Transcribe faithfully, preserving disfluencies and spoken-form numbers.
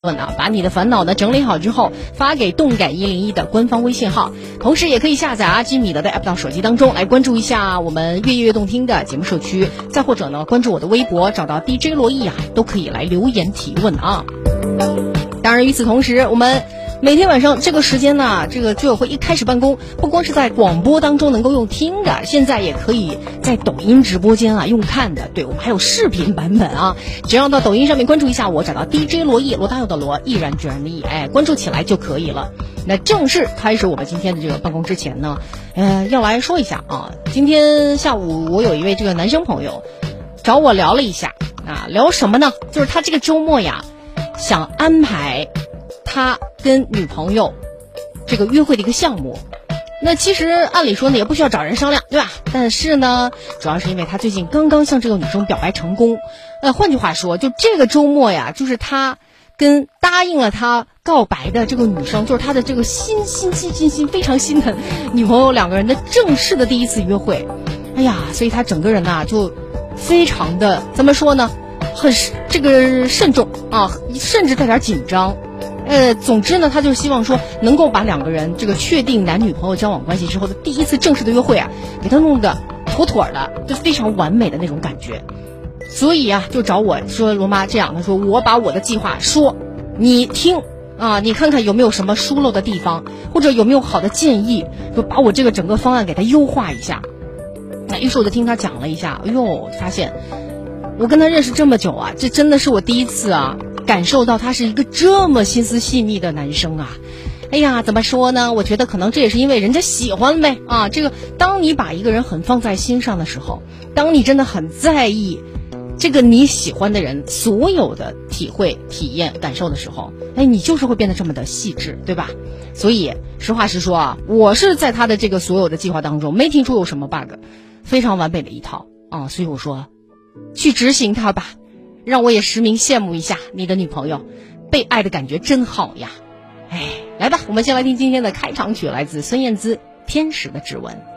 问啊，把你的烦恼呢整理好之后发给动感一零一的官方微信号，同时也可以下载阿基米德的 app 到手机当中来关注一下我们越夜越动听的节目社区，再或者呢关注我的微博找到 D J 罗毅啊，都可以来留言提问啊。当然与此同时，我们每天晚上这个时间呢，这个居委会一开始办公，不光是在广播当中能够用听的，现在也可以在抖音直播间啊用看的。对，我们还有视频版本啊，只要到抖音上面关注一下我，找到 D J 罗毅，罗大佑的罗，毅然决然的毅，哎，关注起来就可以了。那正式开始我们今天的这个办公之前呢，呃，要来说一下啊，今天下午我有一位这个男生朋友找我聊了一下啊，聊什么呢？就是他这个周末呀，想安排他跟女朋友这个约会的一个项目。那其实按理说呢也不需要找人商量，对吧？但是呢主要是因为他最近刚刚向这个女生表白成功，呃，换句话说，就这个周末呀，就是他跟答应了他告白的这个女生，就是他的这个心心心心心非常心的女朋友，两个人的正式的第一次约会。哎呀，所以他整个人呐就非常的怎么说呢，很这个慎重啊，甚至带点紧张。呃，总之呢，他就希望说能够把两个人这个确定男女朋友交往关系之后的第一次正式的约会啊，给他弄得妥妥的，就非常完美的那种感觉。所以啊，就找我说罗妈这样，他说我把我的计划说，你听啊，你看看有没有什么疏漏的地方，或者有没有好的建议，就把我这个整个方案给他优化一下。那于是我就听他讲了一下，哎呦，发现我跟他认识这么久啊，这真的是我第一次啊感受到他是一个这么心思细腻的男生啊。哎呀，怎么说呢，我觉得可能这也是因为人家喜欢呗啊。这个当你把一个人很放在心上的时候，当你真的很在意这个你喜欢的人所有的体会体验感受的时候，哎，你就是会变得这么的细致，对吧？所以实话实说啊，我是在他的这个所有的计划当中没听出有什么 bug， 非常完美的一套啊。所以我说去执行它吧，让我也实名羡慕一下你的女朋友，被爱的感觉真好呀。哎，来吧，我们先来听今天的开场曲，来自孙燕姿《天使的指纹》。